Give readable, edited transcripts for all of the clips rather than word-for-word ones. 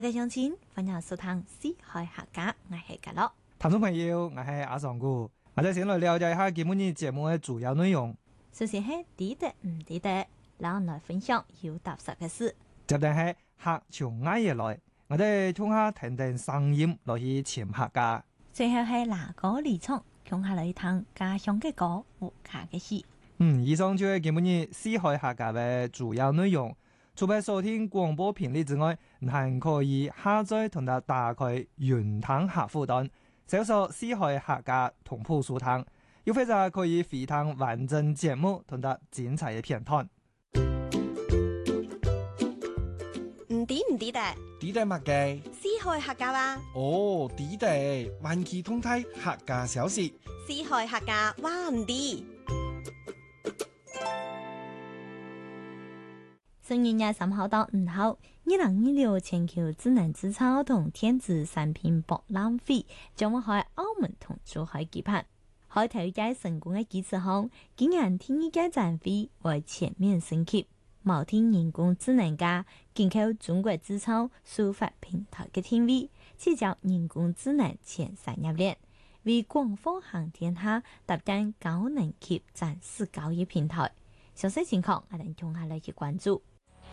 各位鄉親，歡迎收聽《四海客家》，我係嘉樂。 聽眾朋友，我係阿尚哥，我哋先來了解一下今日節目嘅主要內容。 首先係抵得唔抵得，然後來分享有特色嘅事。 接着係客從愛而來，我哋聽下聽聽聲音來去潛客家。 最後係拿歌離場，共下來聽家鄉嘅歌，戶家嘅事。 以上就係今日四海客家嘅主要內容。除咗收聽廣播頻率之外，還可以下載同埋打開雲聽客戶端，搜索四海客家同步收聽，又或者可以回聽完整節目同埋精彩嘅片段。 唔抵得？ 抵得乜嘅？ 四海客家話。 哦，抵得，萬期通泰客家小事。 四海客家話唔抵。 12月3號到5號，2026全球智能製造同電子產品博覽會將會喺澳門同珠海舉辦。喺頭一屆成功嘅基礎上，今年第二屆展會會全面升級，錨定人工智能加緊扣中國製造數發平台嘅定位，聚焦人工智能前產業鏈，為廣泛行天下搭建高能級展示交易平台。詳細情況我哋同下來去關注。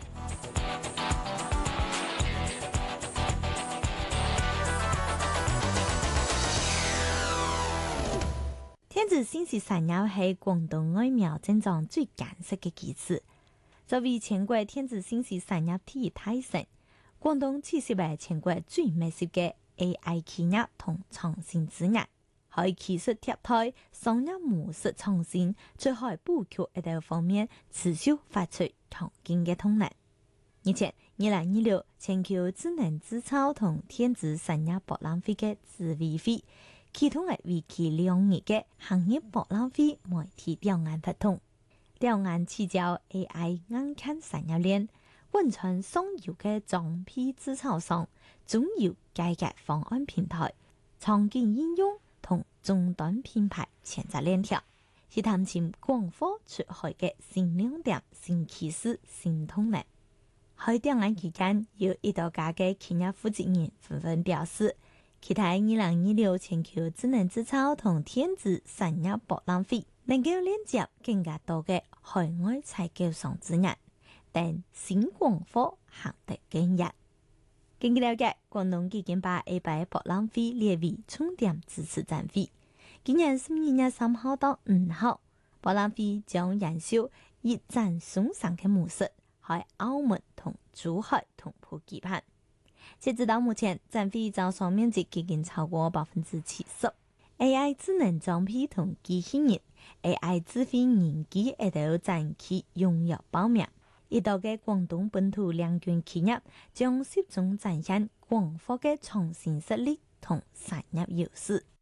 電子信息產業係廣東外貿增長最艱澀嘅基礎。作為全國電子信息產業第一大省，廣東其實係全國最密切嘅 AI 企業同創新資源，喺技術貼台、商業模式創新、最後布局一道方面持續發出強勁嘅動能。而且2026全球智能製造同電子產業博覽會嘅智慧會，其中係為期2日嘅行業博覽會媒體兩岸不同，兩岸聚焦 AI 硬件產業鏈，溫傳上游嘅裝批製造商、中游改革方案平台、場景應用同終端品牌前瞻鏈條，是探尋廣闊出海嘅新亮點、新趨勢、新動能。喺兩岸期間，有一多家嘅企業負責人紛紛表示，期待2026全球智能製造同電子產業博覽會能夠連接更加多嘅海外採購商資源，但新廣貨行得更遠。根據了解，廣東已經把A8博覽會列為重點支持展會。今年12月3號到5號，博覽會將延續一展雙上嘅模式，喺澳門同珠海同步舉辦。截至到目前，展會招商面積已經超過70%。AI 智能裝批同機器人、AI 智慧人機一道展期踴躍報名。一道嘅廣東本土兩權企業將集中展現廣闊嘅創新實力同產業優勢。